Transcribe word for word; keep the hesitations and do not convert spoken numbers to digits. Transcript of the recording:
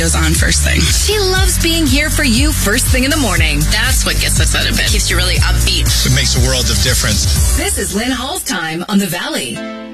radio's on first thing. She loves being here for you first thing in the morning. That's what gets us out of bed. Keeps you really upbeat. It makes a world of difference. This is Lynn Hall's Time on The Valley.